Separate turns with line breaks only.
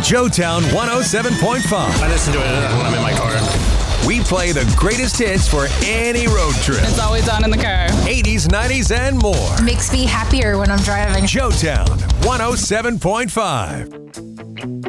Joetown 107.5.
I listen to it when I'm in my car.
We play the greatest hits for any road trip.
It's always on in the car.
80s, 90s, and more.
Makes me happier when I'm driving.
Joetown 107.5.